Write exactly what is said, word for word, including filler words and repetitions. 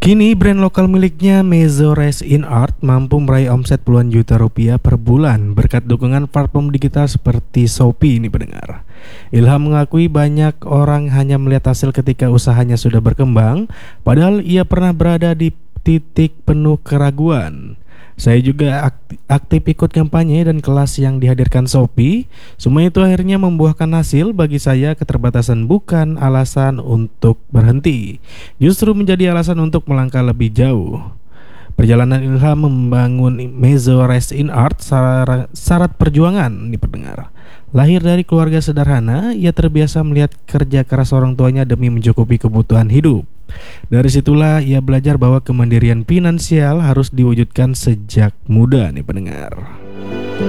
Kini brand lokal miliknya Mezzo Rise in Art mampu meraih omset puluhan juta rupiah per bulan berkat dukungan platform digital seperti Shopee ini pendengar. Ilham mengakui banyak orang hanya melihat hasil ketika usahanya sudah berkembang, padahal ia pernah berada di titik penuh keraguan. Saya juga aktif ikut kampanye dan kelas yang dihadirkan Shopee. Semua itu akhirnya membuahkan hasil. Bagi saya keterbatasan bukan alasan untuk berhenti, justru menjadi alasan untuk melangkah lebih jauh. Perjalanan Ilham membangun Mezzo Rise in Art syarat perjuangan nih pendengar. Lahir dari keluarga sederhana, ia terbiasa melihat kerja keras orang tuanya demi mencukupi kebutuhan hidup. Dari situlah ia belajar bahwa kemandirian finansial harus diwujudkan sejak muda nih pendengar.